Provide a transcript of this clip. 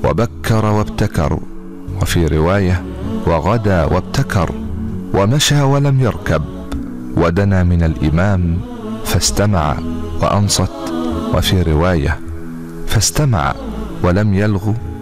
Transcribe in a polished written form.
وبكر وابتكر، وفي رواية وغدا وابتكر، ومشى ولم يركب، ودنا من الإمام فاستمع وأنصت، وفي رواية فاستمع ولم يلغ